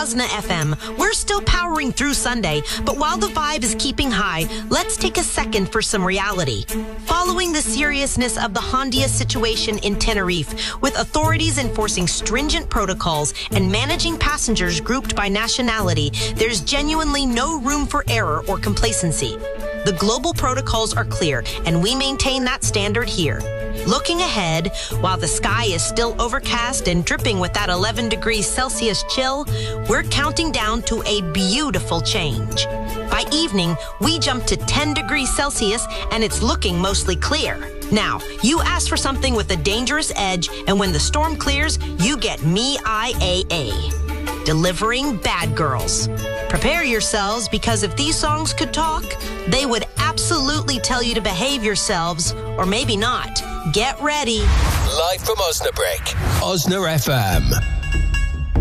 Osna FM. We're still powering through Sunday, but while the vibe is keeping high, let's take a second for some reality. Following the seriousness of the Hondia situation in Tenerife, with authorities enforcing stringent protocols and managing passengers grouped by nationality, there's genuinely no room for error or complacency. The global protocols are clear, and we maintain that standard here. Looking ahead, while the sky is still overcast and dripping with that 11 degrees Celsius chill, we're counting down to a beautiful change. By evening, we jump to 10 degrees Celsius and it's looking mostly clear. Now, you ask for something with a dangerous edge, and when the storm clears, you get MIAA. Delivering bad girls. Prepare yourselves, because if these songs could talk, they would absolutely tell you to behave yourselves, or maybe not. Get ready. Live from Osnabrück, Osna FM.